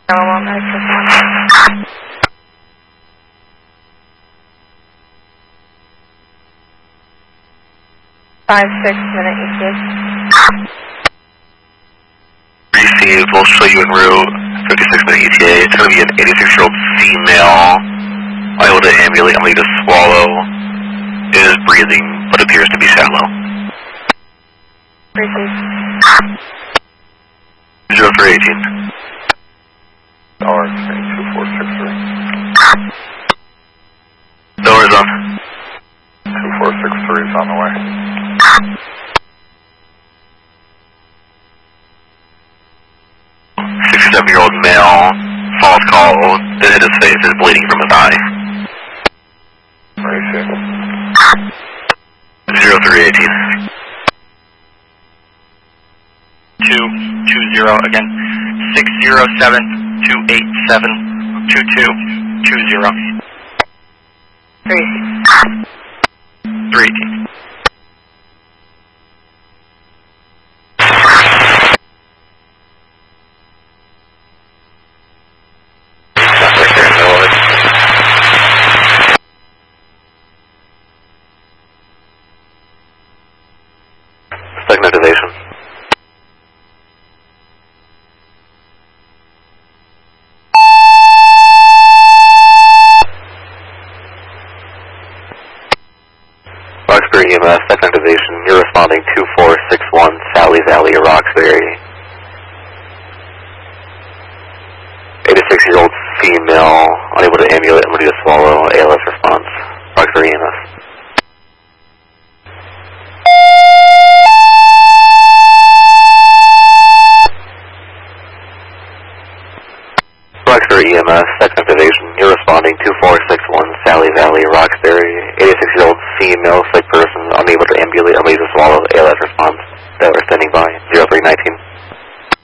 Alamo 961. 5-6-minute ETA. Received, we'll show you en route, 56-minute ETA. It's going to be an 86-year-old female, unable to ambulate, unable to swallow, is breathing, but appears to be shallow. Received. 0318. $2463. Doors on. 2463 is on the way. 67-year-old male, false call, that hit his face, is bleeding from his eye. Racing. 0318. 220 again. 607-287-2220. 318. Segmentation. Roxbury EMS, segmentation, you're responding 2461 Sally Valley, Roxbury. 86-year-old female, unable to ambulate, unable to swallow, ALS response. Roxbury EMS. Roxbury EMS, sex activation, you're responding 2461 Sally Valley, Roxbury.